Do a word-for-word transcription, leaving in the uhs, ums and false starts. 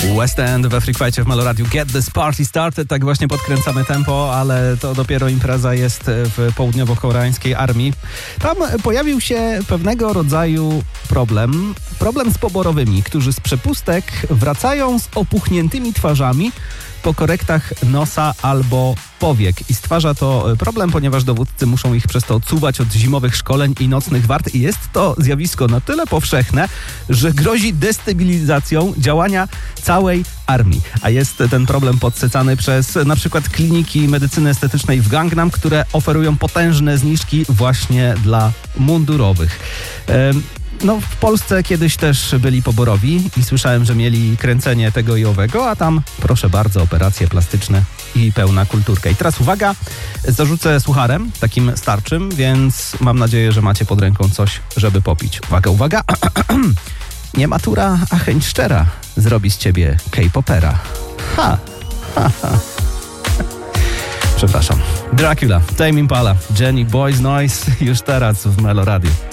West End we Freak Fightie w Meloradiu. Get this party started. Tak właśnie podkręcamy tempo, ale to dopiero impreza jest w południowo-koreańskiej armii. Tam pojawił się pewnego rodzaju problem. Problem z poborowymi, którzy z przepustek wracają z opuchniętymi twarzami po korektach nosa albo powiek. I stwarza to problem, ponieważ dowódcy muszą ich przez to odsuwać od zimowych szkoleń i nocnych wart. I jest to zjawisko na tyle powszechne, że grozi destabilizacją działania całej armii. A jest ten problem podsycany przez na przykład kliniki medycyny estetycznej w Gangnam, które oferują potężne zniżki właśnie dla mundurowych. Ym, No, w Polsce kiedyś też byli poborowi i słyszałem, że mieli kręcenie tego i owego, a tam, proszę bardzo, operacje plastyczne i pełna kulturka. I teraz uwaga, zarzucę sucharem, takim starczym, więc mam nadzieję, że macie pod ręką coś, żeby popić. Uwaga, uwaga! Nie matura, a chęć szczera zrobi z ciebie K-popera. Ha, ha, ha. Przepraszam. Dracula, Tame Impala, Jenny Boys Noise już teraz w Meloradiu.